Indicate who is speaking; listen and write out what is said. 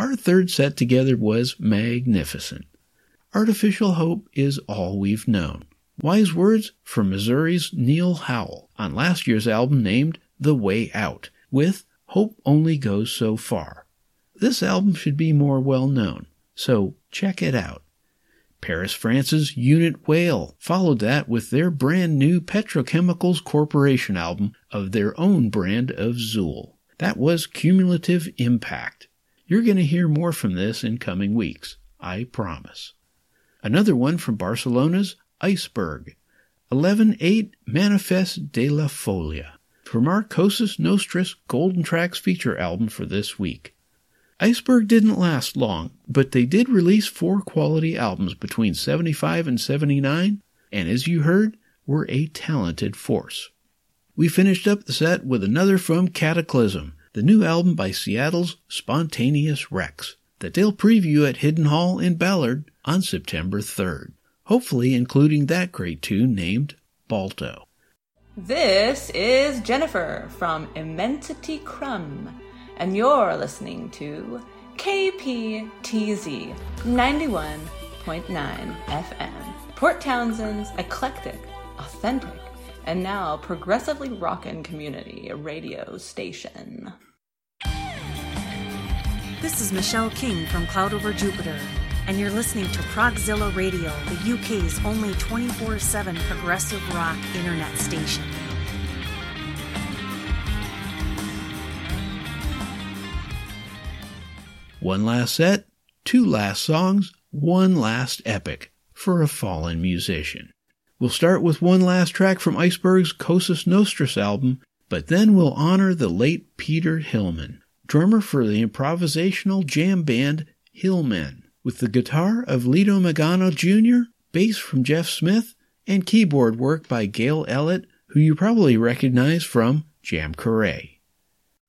Speaker 1: Our third set together was magnificent. Artificial Hope is all we've known. Wise words from Missouri's Neil Howell on last year's album named The Way Out, with Hope Only Goes So Far. This album should be more well known, so check it out. Paris, France's Unit Whale followed that with their brand new Petrochemicals Corporation album of their own brand of Zool. That was Cumulative Impact. You're going to hear more from this in coming weeks, I promise. Another one from Barcelona's Iceberg, 11/8 Manifest de la Folia, from our Cosa Nostra's Golden Tracks feature album for this week. Iceberg didn't last long, but they did release 4 quality albums between 75 and 79, and as you heard, were a talented force. We finished up the set with another from Cataclysm, the new album by Seattle's Spontaneous Rex, that they'll preview at Hidden Hall in Ballard on September 3rd, hopefully including that great tune named Balto.
Speaker 2: This is Jennifer from Immensity Crumb, and you're listening to KPTZ 91.9 FM, Port Townsend's eclectic, authentic, and now progressively rockin' community radio station.
Speaker 3: This is Michelle King from Cloud Over Jupiter, and you're listening to Progzilla Radio, the UK's only 24/7 progressive rock internet station.
Speaker 1: One last set, 2 last songs, 1 last epic for a fallen musician. We'll start with one last track from Iceberg's Cosa Nostra's album, but then we'll honor the late Peter Hillman, drummer for the improvisational jam band Hillmen, with the guitar of Lito Magano Jr., bass from Jeff Smith, and keyboard work by Gail Ellett, who you probably recognize from Jam Carrey.